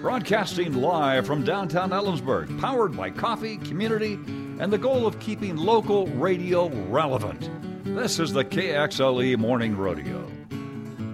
Broadcasting live from downtown Ellensburg, powered by coffee, community, and the goal of keeping local radio relevant. This is the KXLE Morning Rodeo.